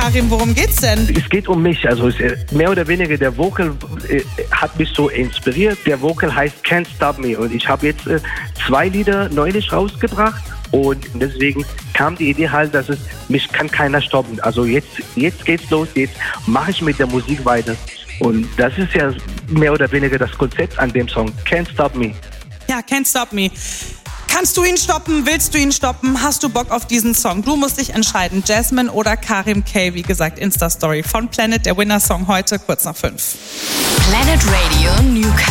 Karim, worum geht's denn? Es geht um mich, also mehr oder weniger der Vocal hat mich so inspiriert. Der Vocal heißt Can't Stop Me und ich habe jetzt 2 Lieder neulich rausgebracht und deswegen kam die Idee halt, dass mich kann keiner stoppen. Also jetzt geht's los, jetzt mache ich mit der Musik weiter und das ist ja mehr oder weniger das Konzept an dem Song, Can't Stop Me. Ja, Can't Stop Me. Kannst du ihn stoppen? Willst du ihn stoppen? Hast du Bock auf diesen Song? Du musst dich entscheiden. Jasmine oder Karim K. Wie gesagt, Insta-Story von Planet, der Winner-Song heute, kurz nach 5. Planet Radio Newcastle.